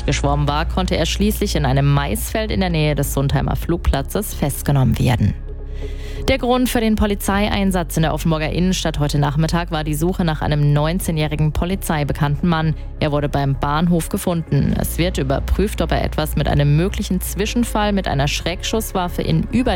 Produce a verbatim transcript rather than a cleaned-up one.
nicht geschwommen war, konnte er schließlich in einem Maisfeld in der Nähe des Sundheimer Flugplatzes festgenommen werden. Der Grund für den Polizeieinsatz in der Offenburger Innenstadt heute Nachmittag war die Suche nach einem neunzehnjährigen polizeibekannten Mann. Er wurde beim Bahnhof gefunden. Es wird überprüft, ob er etwas mit einem möglichen Zwischenfall mit einer Schreckschusswaffe in Über